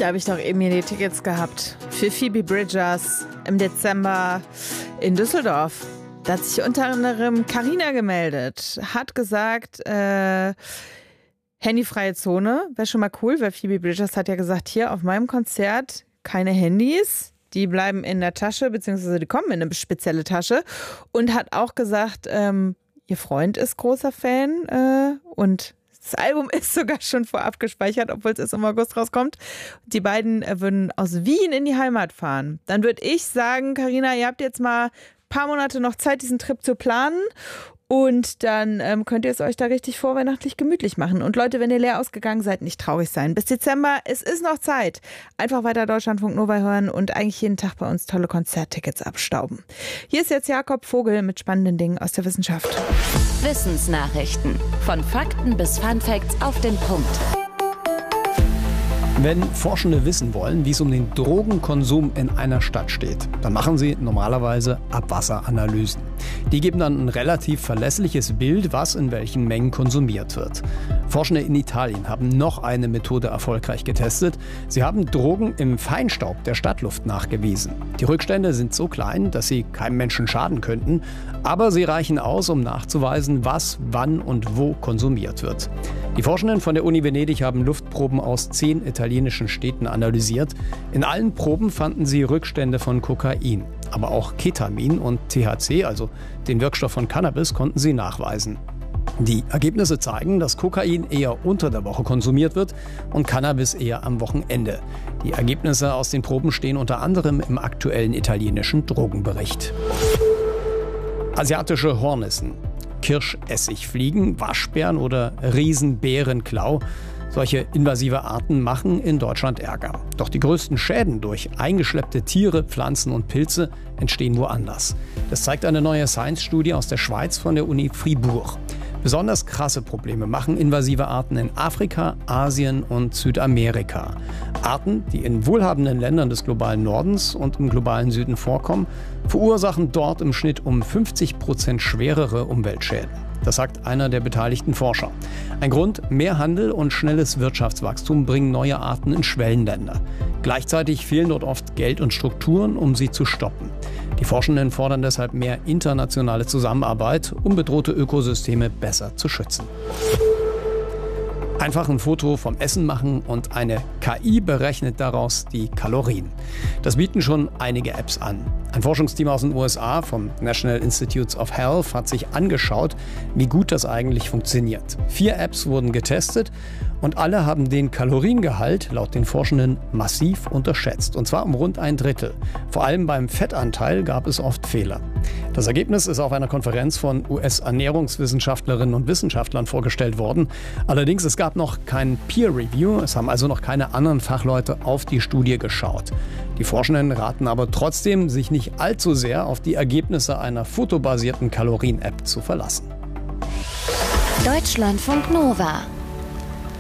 Da habe ich doch eben hier die Tickets gehabt für Phoebe Bridgers im Dezember in Düsseldorf. Da hat sich unter anderem Carina gemeldet, hat gesagt, handyfreie Zone, wäre schon mal cool, weil Phoebe Bridgers hat ja gesagt, hier auf meinem Konzert keine Handys, die bleiben in der Tasche, beziehungsweise die kommen in eine spezielle Tasche, und hat auch gesagt, ihr Freund ist großer Fan und das Album ist sogar schon vorab gespeichert, obwohl es erst im August rauskommt. Die beiden würden aus Wien in die Heimat fahren. Dann würde ich sagen, Carina, ihr habt jetzt mal ein paar Monate noch Zeit, diesen Trip zu planen. Und dann könnt ihr es euch da richtig vorweihnachtlich gemütlich machen. Und Leute, wenn ihr leer ausgegangen seid, nicht traurig sein. Bis Dezember, es ist noch Zeit. Einfach weiter Deutschlandfunk Nova hören und eigentlich jeden Tag bei uns tolle Konzerttickets abstauben. Hier ist jetzt Jakob Vogel mit spannenden Dingen aus der Wissenschaft. Wissensnachrichten. Von Fakten bis Funfacts auf den Punkt. Wenn Forschende wissen wollen, wie es um den Drogenkonsum in einer Stadt steht, dann machen sie normalerweise Abwasseranalysen. Die geben dann ein relativ verlässliches Bild, was in welchen Mengen konsumiert wird. Forschende in Italien haben noch eine Methode erfolgreich getestet. Sie haben Drogen im Feinstaub der Stadtluft nachgewiesen. Die Rückstände sind so klein, dass sie keinem Menschen schaden könnten, aber sie reichen aus, um nachzuweisen, was, wann und wo konsumiert wird. Die Forschenden von der Uni Venedig haben Luftproben aus 10 italienischen Städten analysiert. In allen Proben fanden sie Rückstände von Kokain. Aber auch Ketamin und THC, also den Wirkstoff von Cannabis, konnten sie nachweisen. Die Ergebnisse zeigen, dass Kokain eher unter der Woche konsumiert wird und Cannabis eher am Wochenende. Die Ergebnisse aus den Proben stehen unter anderem im aktuellen italienischen Drogenbericht. Asiatische Hornissen, Kirschessigfliegen, Waschbären oder Riesenbärenklau. Solche invasive Arten machen in Deutschland Ärger. Doch die größten Schäden durch eingeschleppte Tiere, Pflanzen und Pilze entstehen woanders. Das zeigt eine neue Science-Studie aus der Schweiz von der Uni Fribourg. Besonders krasse Probleme machen invasive Arten in Afrika, Asien und Südamerika. Arten, die in wohlhabenden Ländern des globalen Nordens und im globalen Süden vorkommen, verursachen dort im Schnitt um 50% schwerere Umweltschäden. Das sagt einer der beteiligten Forscher. Ein Grund: mehr Handel und schnelles Wirtschaftswachstum bringen neue Arten in Schwellenländer. Gleichzeitig fehlen dort oft Geld und Strukturen, um sie zu stoppen. Die Forschenden fordern deshalb mehr internationale Zusammenarbeit, um bedrohte Ökosysteme besser zu schützen. Einfach ein Foto vom Essen machen und eine KI berechnet daraus die Kalorien. Das bieten schon einige Apps an. Ein Forschungsteam aus den USA vom National Institutes of Health hat sich angeschaut, wie gut das eigentlich funktioniert. 4 Apps wurden getestet und alle haben den Kaloriengehalt laut den Forschenden massiv unterschätzt. Und zwar um rund 1/3. Vor allem beim Fettanteil gab es oft Fehler. Das Ergebnis ist auf einer Konferenz von US-Ernährungswissenschaftlerinnen und Wissenschaftlern vorgestellt worden. Allerdings, es gab noch kein Peer-Review. Es haben also noch keine anderen Fachleute auf die Studie geschaut. Die Forschenden raten aber trotzdem, sich nicht allzu sehr auf die Ergebnisse einer fotobasierten Kalorien-App zu verlassen. Deutschlandfunk Nova.